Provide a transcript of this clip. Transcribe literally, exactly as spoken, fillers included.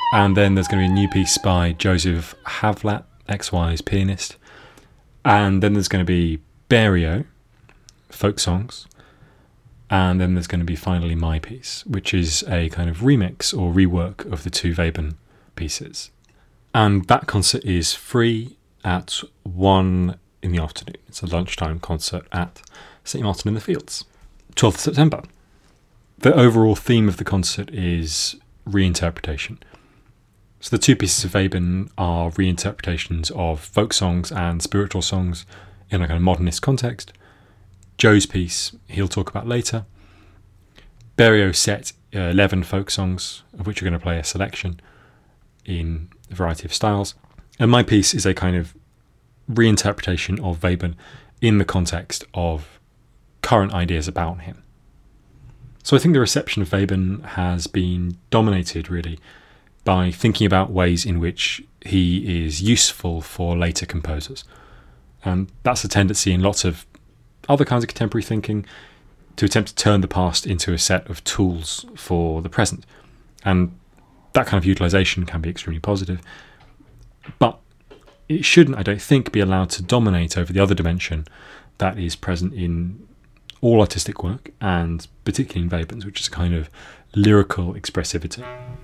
And then there's going to be a new piece by Joseph Havlat, X Y's pianist. And then there's going to be Berio, folk songs. And then there's going to be finally my piece, which is a kind of remix or rework of the two Webern pieces. And that concert is free at one in the afternoon. It's a lunchtime concert at Saint Martin in the Fields, twelfth of September. The overall theme of the concert is reinterpretation. So the two pieces of Webern are reinterpretations of folk songs and spiritual songs in a kind of modernist context. Joe's piece, he'll talk about later. Berio set uh, eleven folk songs, of which we're going to play a selection in a variety of styles. And my piece is a kind of reinterpretation of Webern in the context of current ideas about him. So I think the reception of Webern has been dominated, really, by thinking about ways in which he is useful for later composers. And that's a tendency in lots of other kinds of contemporary thinking, to attempt to turn the past into a set of tools for the present. And that kind of utilisation can be extremely positive. But it shouldn't, I don't think, be allowed to dominate over the other dimension that is present in all artistic work, and particularly in Webern's, which is a kind of lyrical expressivity.